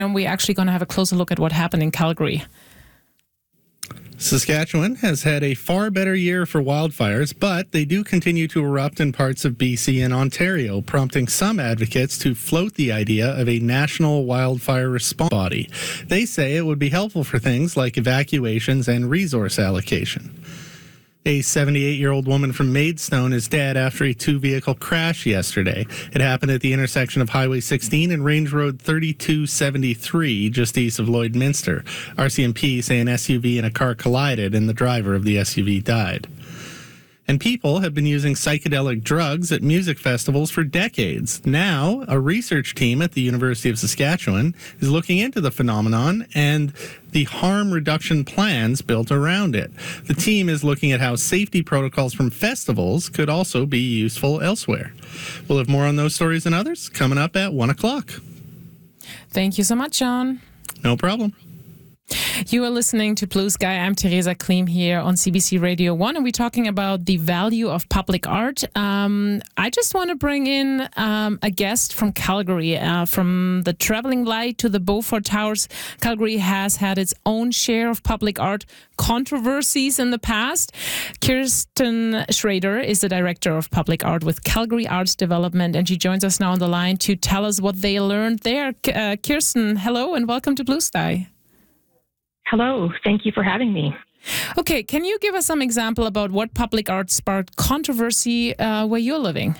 and we're actually going to have a closer look at what happened in Calgary. Saskatchewan has had a far better year for wildfires, but they do continue to erupt in parts of BC and Ontario, prompting some advocates to float the idea of a national wildfire response body. They say it would be helpful for things like evacuations and resource allocation. A 78-year-old woman from Maidstone is dead after a two-vehicle crash yesterday. It happened at the intersection of Highway 16 and Range Road 3273, just east of Lloydminster. RCMP say an SUV and a car collided and the driver of the SUV died. And people have been using psychedelic drugs at music festivals for decades. Now, a research team at the University of Saskatchewan is looking into the phenomenon and the harm reduction plans built around it. The team is looking at how safety protocols from festivals could also be useful elsewhere. We'll have more on those stories and others coming up at 1 o'clock. Thank you so much, John. No problem. You are listening to Blue Sky. I'm Theresa Klim here on CBC Radio 1, and we're talking about the value of public art. I just want to bring in a guest from Calgary. From the Travelling Light to the Beaufort Towers, Calgary has had its own share of public art controversies in the past. Kirsten Schrader is the Director of Public Art with Calgary Arts Development, and she joins us now on the line to tell us what they learned there. Kirsten, hello, and welcome to Blue Sky. Hello, thank you for having me. Okay, can you give us some example about what public art sparked controversy where you're living?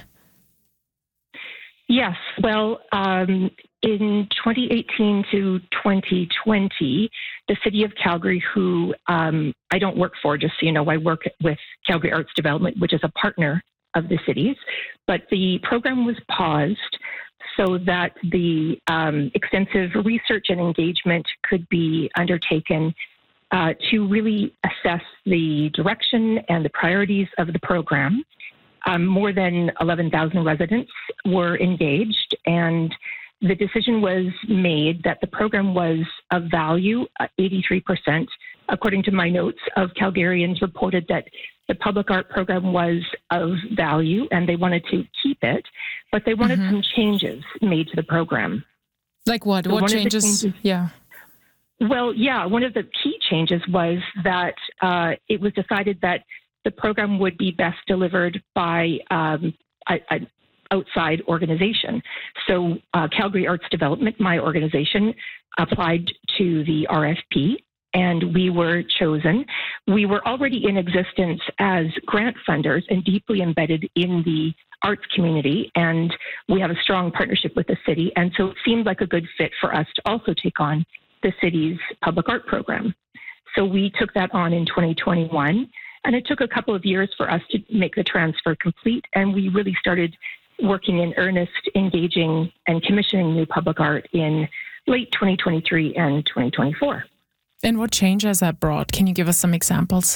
Yes, well, in 2018 to 2020, the City of Calgary, who I don't work for, just so you know, I work with Calgary Arts Development, which is a partner of the city's, but the program was paused so that the extensive research and engagement could be undertaken to really assess the direction and the priorities of the program. More than 11,000 residents were engaged, and the decision was made that the program was of value. 83%, according to my notes, of Calgarians reported that the public art program was of value and they wanted to keep it, but they wanted some changes made to the program. Like what? So what changes? Yeah. Well, yeah, one of the key changes was that it was decided that the program would be best delivered by an outside organization. So Calgary Arts Development, my organization, applied to the RFP, and we were chosen. We were already in existence as grant funders and deeply embedded in the arts community, and we have a strong partnership with the city, and so it seemed like a good fit for us to also take on the city's public art program. So we took that on in 2021, and it took a couple of years for us to make the transfer complete, and we really started working in earnest, engaging and commissioning new public art in late 2023 and 2024. And what change has that brought? Can you give us some examples?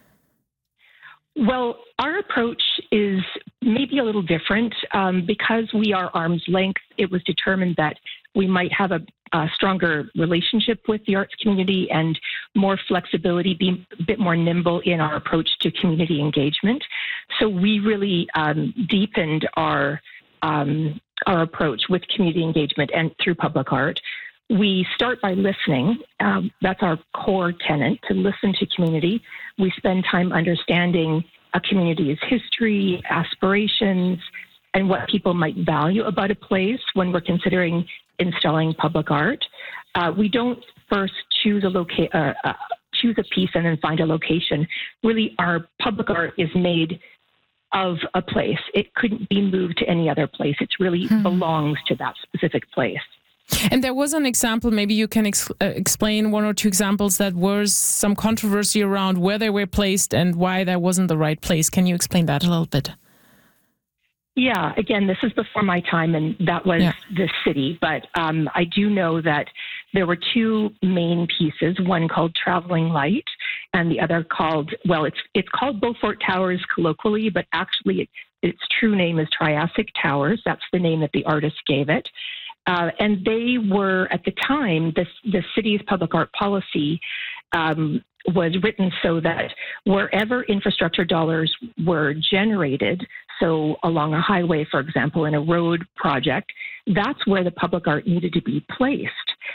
Well, our approach is maybe a little different. Because we are arm's length, it was determined that we might have a stronger relationship with the arts community and more flexibility, be a bit more nimble in our approach to community engagement. So we really deepened our approach with community engagement and through public art. We start by listening. That's our core tenet, to listen to community. We spend time understanding a community's history, aspirations, and what people might value about a place when we're considering installing public art. We don't first choose a piece and then find a location. Really, our public art is made of a place. It couldn't be moved to any other place. It really belongs to that specific place. And there was an example, maybe you can explain one or two examples that was some controversy around where they were placed and why that wasn't the right place. Can you explain that a little bit? Yeah, again, this is before my time, and that was the city. But I do know that there were two main pieces, one called Travelling Light and the other called, well, it's called Beaufort Towers colloquially, but actually its true name is Triassic Towers. That's the name that the artist gave it. And they were, at the time, the city's public art policy was written so that wherever infrastructure dollars were generated, so along a highway, for example, in a road project, that's where the public art needed to be placed.